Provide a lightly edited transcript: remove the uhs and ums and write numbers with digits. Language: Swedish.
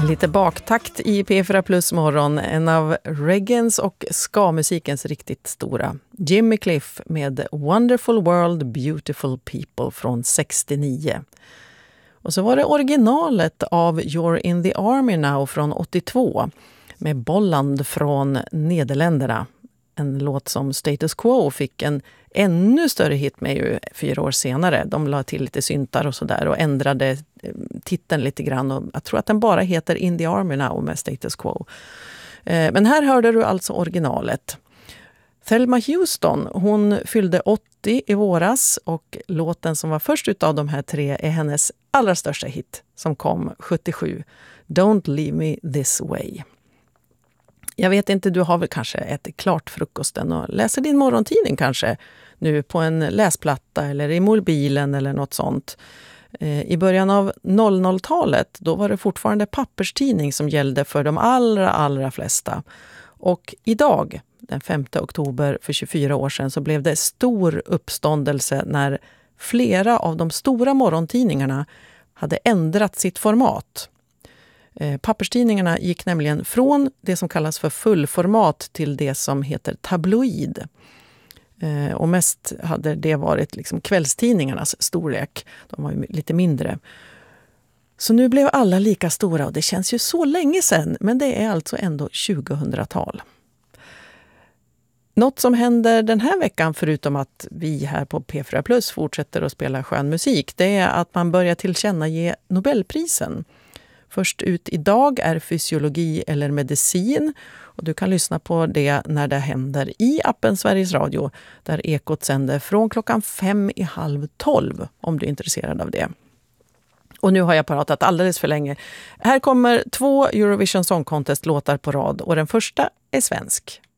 Lite baktakt i P4 Plus morgon. En av reggaens och ska-musikens riktigt stora. Jimmy Cliff med Wonderful World, Beautiful People från 69. Och så var det originalet av You're in the Army Now från 82 med Bolland från Nederländerna. En låt som Status Quo fick en ännu större hit med ju 4 år senare. De la till lite syntar och sådär och ändrade titeln lite grann. Och jag tror att den bara heter In the Army Now med Status Quo. Men här hörde du alltså originalet. Thelma Houston, hon fyllde 80 i våras och låten som var först utav de här 3 är hennes allra största hit som kom 77. Don't Leave Me This Way. Jag vet inte, du har väl kanske ätit klart frukosten och läser din morgontidning kanske nu på en läsplatta eller i mobilen eller något sånt. I början av 00-talet då var det fortfarande papperstidning som gällde för de allra flesta. Och idag, den 5 oktober för 24 år sedan, så blev det stor uppståndelse när flera av de stora morgontidningarna hade ändrat sitt format. Papperstidningarna gick nämligen från det som kallas för fullformat till det som heter tabloid. Och mest hade det varit liksom kvällstidningarnas storlek. De var ju lite mindre. Så nu blev alla lika stora och det känns ju så länge sedan, men det är alltså ändå 2000-tal. Något som händer den här veckan, förutom att vi här på P4 Plus fortsätter att spela skön musik, det är att man börjar tillkännage Nobelprisen. Först ut idag är fysiologi eller medicin och du kan lyssna på det när det händer i appen Sveriges Radio där Ekot sänder från klockan 11:55 om du är intresserad av det. Och nu har jag pratat alldeles för länge. Här kommer 2 Eurovision Song Contest-låtar på rad och den första är svensk.